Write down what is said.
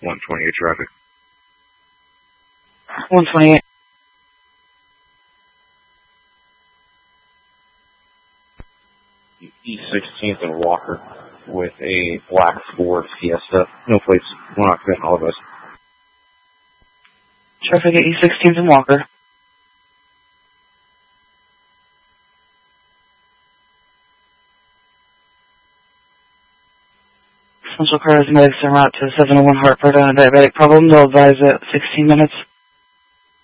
128 traffic. 128. East 16th and Walker with a black Ford Fiesta. No plates. One occupant, all of us. Traffic at East 16th and Walker. Central car is medics en route to 701 Hartford on a diabetic problem. They'll advise at 16 minutes.